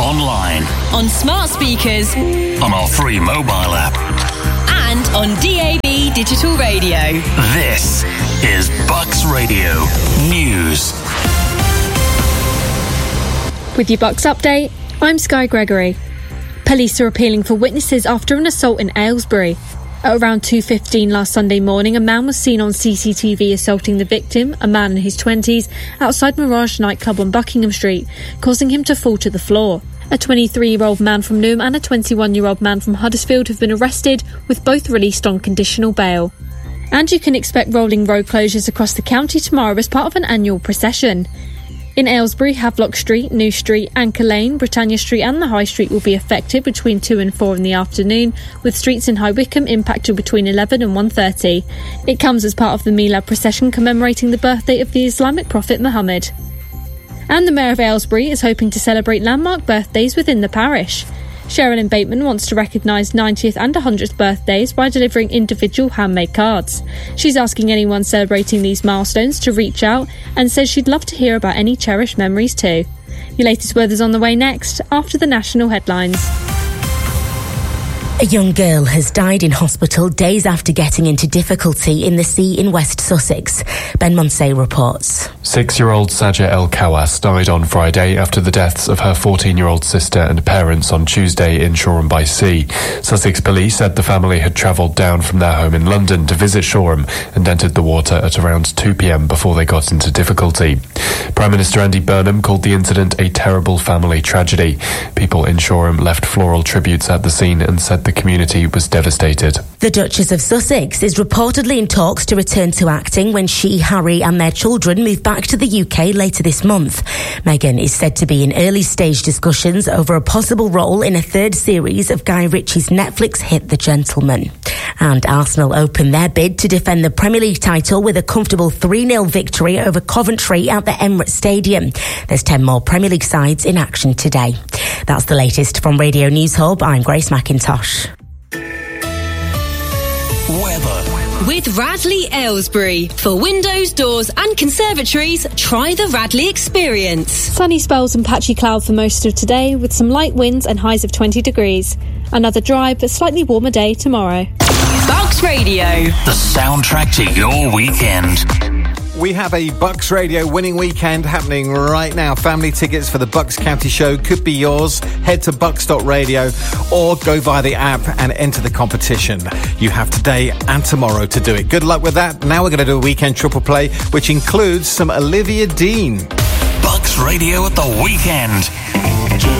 online, on smart speakers, on our free mobile app, and on DAB digital radio. This is Bucks Radio News. With your Bucks update, I'm Sky Gregory. Police are appealing for witnesses after an assault in Aylesbury. At around 2:15 last Sunday morning, a man was seen on CCTV assaulting the victim, a man in his 20s, outside Mirage nightclub on Buckingham Street, causing him to fall to the floor. A 23-year-old man from Newham and a 21-year-old man from Huddersfield have been arrested, with both released on conditional bail. And you can expect rolling road closures across the county tomorrow as part of an annual procession. In Aylesbury, Havelock Street, New Street, Anchor Lane, Britannia Street and the High Street will be affected between 2 and 4 in the afternoon, with streets in High Wycombe impacted between 11 and 1:30. It comes as part of the Milad procession commemorating the birthday of the Islamic prophet Muhammad. And the Mayor of Aylesbury is hoping to celebrate landmark birthdays within the parish. Sherilyn Bateman wants to recognise 90th and 100th birthdays by delivering individual handmade cards. She's asking anyone celebrating these milestones to reach out and says she'd love to hear about any cherished memories too. Your latest weather's on the way next, after the national headlines. A young girl has died in hospital days after getting into difficulty in the sea in West Sussex. Ben Monsey reports. 6-year-old Saja El Kawas died on Friday after the deaths of her 14-year-old sister and parents on Tuesday in Shoreham-by-Sea. Sussex police said the family had travelled down from their home in London to visit Shoreham and entered the water at around 2 p.m. before they got into difficulty. Prime Minister Andy Burnham called the incident a terrible family tragedy. People in Shoreham left floral tributes at the scene and said the community was devastated. The Duchess of Sussex is reportedly in talks to return to acting when she, Harry and their children move back to the UK later this month. Meghan is said to be in early stage discussions over a possible role in a third series of Guy Ritchie's Netflix hit The Gentleman. And Arsenal opened their bid to defend the Premier League title with a comfortable 3-0 victory over Coventry at the Emirates Stadium. There's 10 more Premier League sides in action today. That's the latest from Radio News Hub. I'm Grace McIntosh. Weather. With Radley Aylesbury. For windows, doors and conservatories, try the Radley experience. Sunny spells and patchy cloud for most of today, with some light winds and highs of 20 degrees. Another dry but slightly warmer day tomorrow. Bucks Radio. The soundtrack to your weekend. We have a Bucks Radio winning weekend happening right now. Family tickets for the Bucks County Show could be yours. Head to bucks.radio or go via the app and enter the competition. You have today and tomorrow to do it. Good luck with that. Now we're going to do a weekend triple play, which includes some Olivia Dean. Bucks Radio at the weekend.